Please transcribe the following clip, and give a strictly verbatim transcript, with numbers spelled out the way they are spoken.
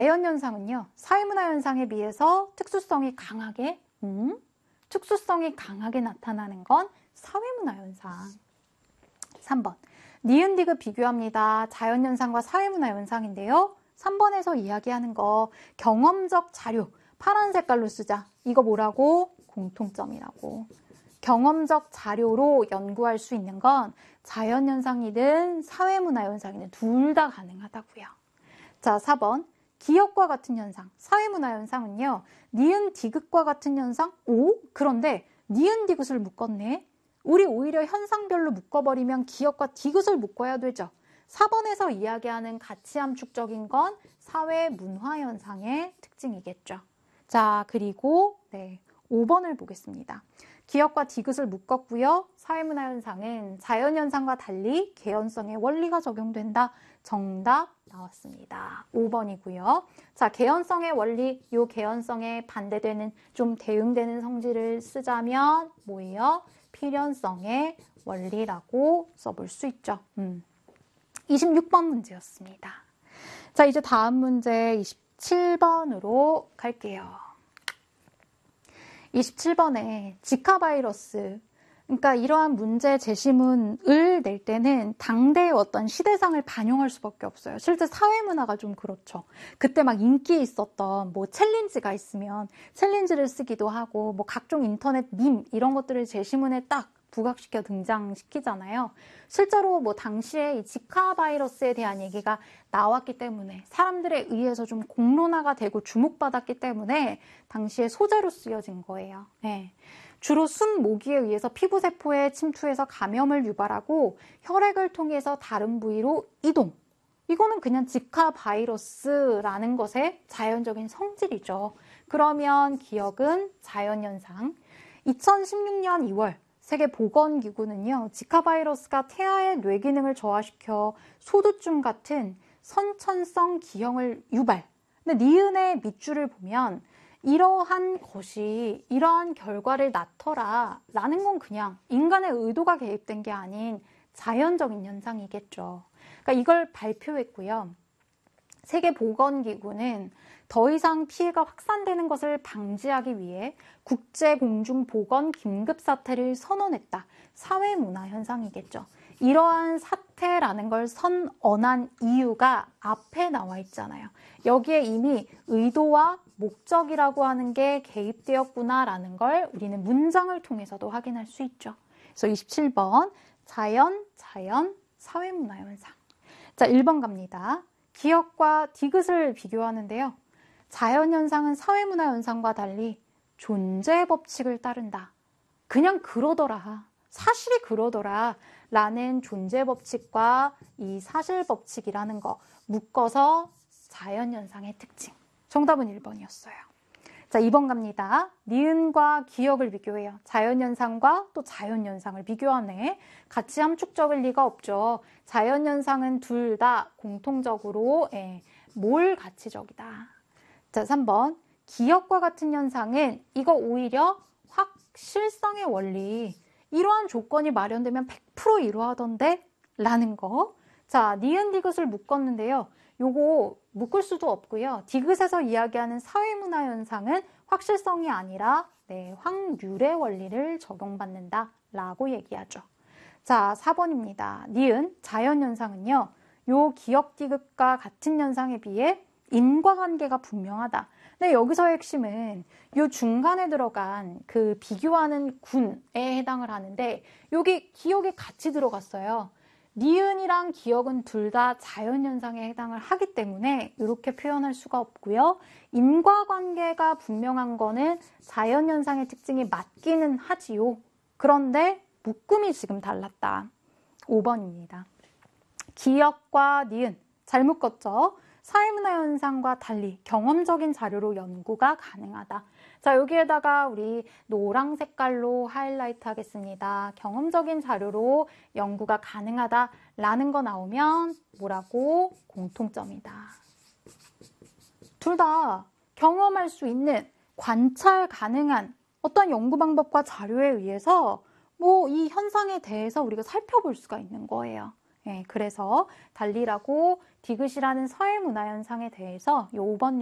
자연현상은요, 사회문화현상에 비해서 특수성이 강하게, 음, 특수성이 강하게 나타나는 건 사회문화현상. 삼 번. 니은, 디귿 비교합니다. 자연현상과 사회문화현상인데요. 삼 번에서 이야기하는 거 경험적 자료, 파란 색깔로 쓰자. 이거 뭐라고? 공통점이라고. 경험적 자료로 연구할 수 있는 건 자연현상이든 사회문화현상이든 둘 다 가능하다고요. 자, 사 번. 기억과 같은 현상, 사회문화현상은요. 니은, 디귿과 같은 현상? 오? 그런데 니은, 디귿을 묶었네. 우리 오히려 현상별로 묶어버리면 기억과 디귿을 묶어야 되죠. 사 번에서 이야기하는 가치 함축적인 건 사회문화현상의 특징이겠죠. 자, 그리고 네, 오 번을 보겠습니다. 기억과 디귿을 묶었고요. 사회문화현상은 자연현상과 달리 개연성의 원리가 적용된다. 정답 나왔습니다. 오 번이고요. 자, 개연성의 원리, 요 개연성에 반대되는 좀 대응되는 성질을 쓰자면 뭐예요? 필연성의 원리라고 써볼 수 있죠. 음. 이십육 번 문제였습니다. 자, 이제 다음 문제 이십칠 번으로 갈게요. 이십칠 번에 지카 바이러스, 그러니까 이러한 문제 제시문을 낼 때는 당대의 어떤 시대상을 반영할 수밖에 없어요. 실제 사회문화가 좀 그렇죠. 그때 막 인기 있었던 뭐 챌린지가 있으면 챌린지를 쓰기도 하고 뭐 각종 인터넷 밈 이런 것들을 제시문에 딱 부각시켜 등장시키잖아요. 실제로 뭐 당시에 이 지카 바이러스에 대한 얘기가 나왔기 때문에 사람들에 의해서 좀 공론화가 되고 주목받았기 때문에 당시에 소재로 쓰여진 거예요. 네. 주로 순 모기에 의해서 피부세포에 침투해서 감염을 유발하고 혈액을 통해서 다른 부위로 이동. 이거는 그냥 지카 바이러스라는 것의 자연적인 성질이죠. 그러면 기억은 자연현상. 이천십육 년 이월 세계보건기구는요, 지카 바이러스가 태아의 뇌기능을 저하시켜 소두증 같은 선천성 기형을 유발. 근데 니은의 밑줄을 보면 이러한 것이 이러한 결과를 낳더라 라는 건 그냥 인간의 의도가 개입된 게 아닌 자연적인 현상이겠죠. 그러니까 이걸 발표했고요. 세계보건기구는 더 이상 피해가 확산되는 것을 방지하기 위해 국제공중보건 긴급사태를 선언했다. 사회문화 현상이겠죠. 이러한 사태라는 걸 선언한 이유가 앞에 나와 있잖아요. 여기에 이미 의도와 목적이라고 하는 게 개입되었구나라는 걸 우리는 문장을 통해서도 확인할 수 있죠. 그래서 이십칠 번 자연, 자연, 사회문화 현상. 자, 일 번 갑니다. 기억과 디귿을 비교하는데요. 자연현상은 사회문화 현상과 달리 존재 법칙을 따른다. 그냥 그러더라. 사실이 그러더라. 라는 존재 법칙과 이 사실 법칙이라는 거 묶어서 자연현상의 특징. 정답은 일 번이었어요. 자, 이 번 갑니다. 니은과 기억을 비교해요. 자연현상과 또 자연현상을 비교하네. 같이 함축적일 리가 없죠. 자연현상은 둘 다 공통적으로 예, 몰 가치적이다. 자, 삼 번. 기억과 같은 현상은 이거 오히려 확실성의 원리. 이러한 조건이 마련되면 백 퍼센트 이루어하던데? 라는 거. 자, 니은 디귿을 묶었는데요. 요거 묶을 수도 없고요. 디귿에서 이야기하는 사회문화 현상은 확실성이 아니라 네, 확률의 원리를 적용받는다 라고 얘기하죠. 자, 사 번입니다. 니은 자연현상은요. 요 기억 디귿과 같은 현상에 비해 인과관계가 분명하다. 근데 여기서의 핵심은 요 중간에 들어간 그 비교하는 군에 해당을 하는데 여기 기억이 같이 들어갔어요. 니은이랑 기억은 둘 다 자연현상에 해당을 하기 때문에 이렇게 표현할 수가 없고요. 인과관계가 분명한 거는 자연현상의 특징이 맞기는 하지요. 그런데 묶음이 지금 달랐다. 오 번입니다. 기억과 니은 잘 묶었죠? 사회문화 현상과 달리 경험적인 자료로 연구가 가능하다. 자, 여기에다가 우리 노랑 색깔로 하이라이트 하겠습니다. 경험적인 자료로 연구가 가능하다라는 거 나오면 뭐라고? 공통점이다. 둘 다 경험할 수 있는 관찰 가능한 어떤 연구 방법과 자료에 의해서 뭐 이 현상에 대해서 우리가 살펴볼 수가 있는 거예요. 예, 그래서 달리라고 디귿이라는 사회 문화 현상에 대해서 요 오 번